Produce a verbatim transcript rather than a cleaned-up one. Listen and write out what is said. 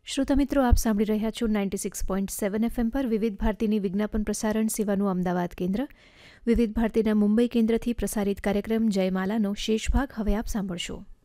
શ્રોતા મિત્રો, આપ સાંભળી રહ્યા છો ninety six point seven FM પર વિવિધ ભારતીની વિજ્ઞાપન પ્રસારણ સેવાનું અમદાવાદ કેન્દ્ર. વિવિધ ભારતીના મુંબઈ કેન્દ્રથી પ્રસારિત કાર્યક્રમ જયમાલાનો શેષ ભાગ હવે આપ સાંભળશો.